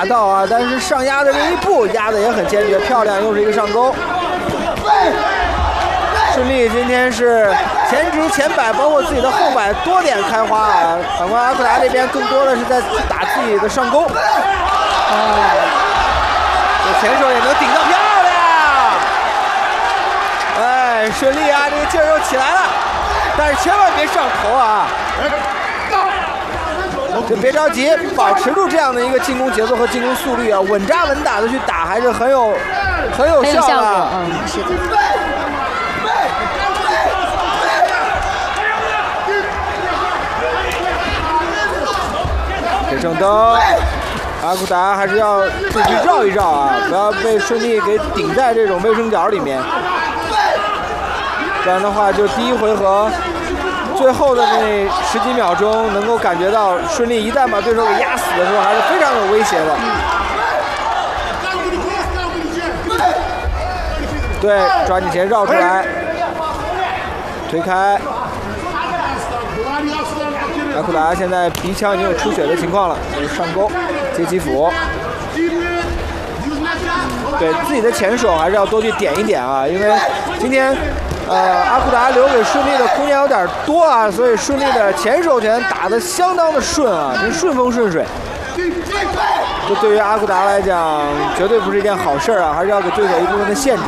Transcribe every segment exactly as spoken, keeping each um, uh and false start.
打到啊，但是上压的这一步压的也很坚决，漂亮，又是一个上勾。顺利今天是前直前摆，包括自己的后摆多点开花啊。反观阿库达这边更多的是在打自己的上勾。哦，这前手也能顶到漂亮。哎，顺利啊，这个劲儿又起来了，但是千万别上头啊。就别着急，保持住这样的一个进攻节奏和进攻速率啊，稳扎稳打的去打，还是很有很有效的。 嗯，是的。 给正蹬，阿库达还是要自己绕一绕啊，不要被顺利给顶在这种卫生角里面，不然的话就第一回合。最后的那十几秒钟，能够感觉到顺利一旦把对手给压死的时候，还是非常有威胁的。对，抓紧前绕出来，推开。阿库达现在鼻腔已经有出血的情况了，就是上勾接击斧。对自己的前手还是要多去点一点啊，因为今天。呃，阿库达留给顺利的空间有点多啊，所以顺利的前手拳打得相当的顺啊，这顺风顺水。这对于阿库达来讲，绝对不是一件好事啊，还是要给对手一部分的限制。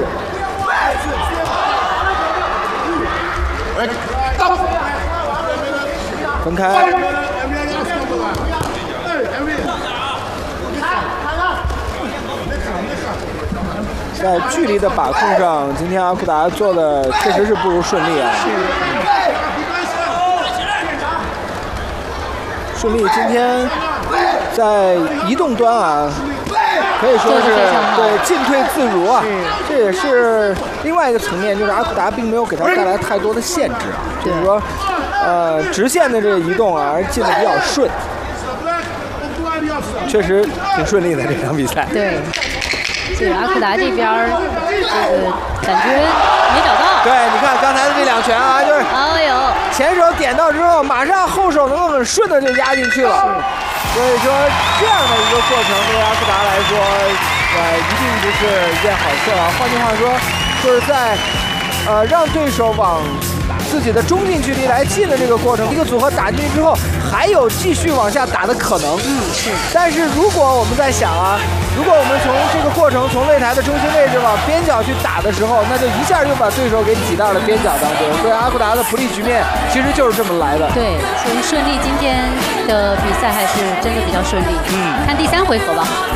分开。在距离的把控上，今天阿库达做的确实是不如顺利啊。顺利今天在移动端啊，可以说是对进退自如啊。这也是另外一个层面，就是阿库达并没有给他带来太多的限制，就是说，呃，直线的这个移动啊，而进的比较顺，确实挺顺利的这场比赛。 对。对阿库达这边儿，这个感觉没找到。 对，你看刚才的这两拳啊，就是， 哎呦， 前手点到之后，马上后手能够很顺的就压进去了。所以说这样的一个过程对阿库达来说，呃，一定不是一件好事啊。换句话说，就是在呃让对手往自己的中近距离来进的这个过程，一个组合打进去之后，还有继续往下打的可能。 嗯，是。但是如果我们在想啊，如果我们从这个过程从擂台的中心位置往边角去打的时候，那就一下就把对手给挤到了边角当中。所以阿库达的不利局面其实就是这么来的。 对，所以顺利今天的比赛还是真的比较顺利。嗯，看第三回合吧。